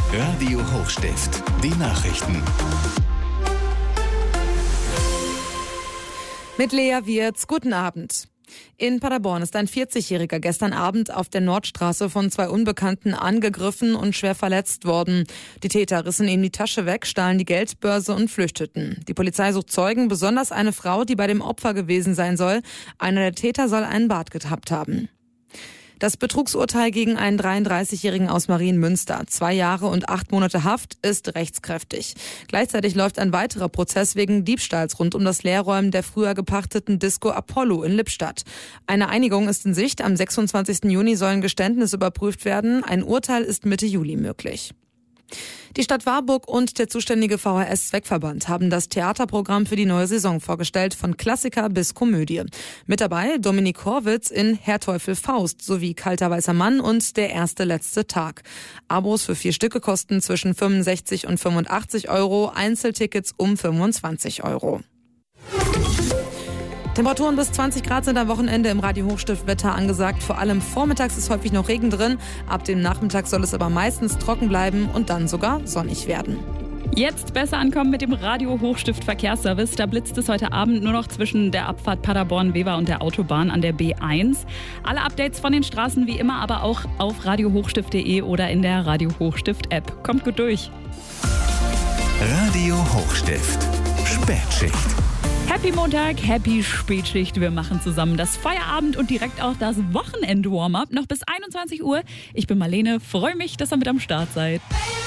Radio Hochstift, die Nachrichten. Mit Lea Wirz, guten Abend. In Paderborn ist ein 40-Jähriger gestern Abend auf der Nordstraße von 2 Unbekannten angegriffen und schwer verletzt worden. Die Täter rissen ihm die Tasche weg, stahlen die Geldbörse und flüchteten. Die Polizei sucht Zeugen, besonders eine Frau, die bei dem Opfer gewesen sein soll. Einer der Täter soll einen Bart gehabt haben. Das Betrugsurteil gegen einen 33-Jährigen aus Marienmünster, 2 Jahre und 8 Monate Haft, ist rechtskräftig. Gleichzeitig läuft ein weiterer Prozess wegen Diebstahls rund um das Leerräumen der früher gepachteten Disco Apollo in Lippstadt. Eine Einigung ist in Sicht. Am 26. Juni sollen Geständnisse überprüft werden. Ein Urteil ist Mitte Juli möglich. Die Stadt Warburg und der zuständige VHS-Zweckverband haben das Theaterprogramm für die neue Saison vorgestellt, von Klassiker bis Komödie. Mit dabei Dominik Horwitz in Herr Teufel Faust sowie Kalter weißer Mann und Der erste letzte Tag. Abos für 4 Stücke kosten zwischen 65 und 85 Euro, Einzeltickets um 25 Euro. Temperaturen bis 20 Grad sind am Wochenende im Radio Hochstift Wetter angesagt. Vor allem vormittags ist häufig noch Regen drin. Ab dem Nachmittag soll es aber meistens trocken bleiben und dann sogar sonnig werden. Jetzt besser ankommen mit dem Radio Hochstift Verkehrsservice. Da blitzt es heute Abend nur noch zwischen der Abfahrt Paderborn-Wever und der Autobahn an der B1. Alle Updates von den Straßen wie immer aber auch auf radiohochstift.de oder in der Radio Hochstift App. Kommt gut durch. Radio Hochstift, Spätschicht. Happy Montag, happy Spätschicht. Wir machen zusammen das Feierabend und direkt auch das Wochenend-Warm-up noch bis 21 Uhr. Ich bin Marlene, freue mich, dass ihr mit am Start seid.